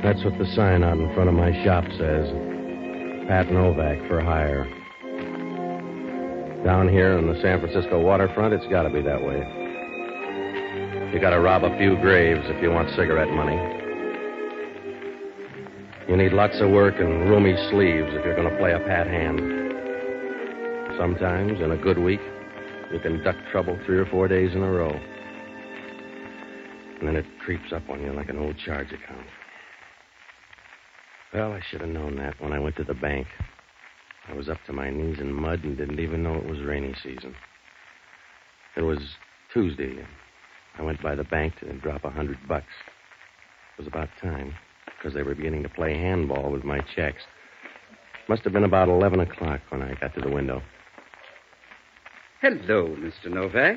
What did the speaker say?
That's what the sign out in front of my shop says. Pat Novak for hire. Down here on the San Francisco waterfront, it's got to be that way. You got to rob a few graves if you want cigarette money. You need lots of work and roomy sleeves if you're going to play a pat hand. Sometimes, in a good week, you can duck trouble 3 or 4 days in a row. And then it creeps up on you like an old charge account. Well, I should have known that when I went to the bank. I was up to my knees in mud and didn't even know it was rainy season. It was Tuesday. I went by the bank to drop $100. It was about time, because they were beginning to play handball with my checks. Must have been about 11 o'clock when I got to the window. Hello, Mr. Novak.